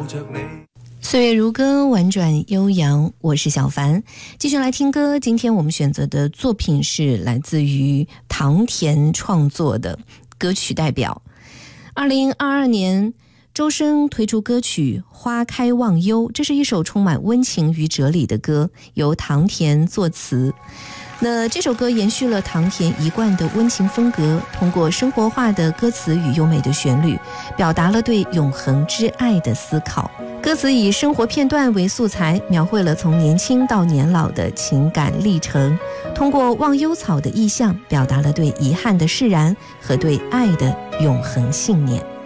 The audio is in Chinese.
着你。 岁月如歌，婉转悠扬，我是小凡。继续来听歌，今天我们选择的作品是来自于唐田创作的歌曲代表。2022年周深推出歌曲《花开忘忧》，这是一首充满温情与哲理的歌，由唐田作词。那这首歌延续了唐田一贯的温情风格，通过生活化的歌词与优美的旋律，表达了对永恒之爱的思考。歌词以生活片段为素材，描绘了从年轻到年老的情感历程，通过忘忧草的意象，表达了对遗憾的释然和对爱的永恒信念。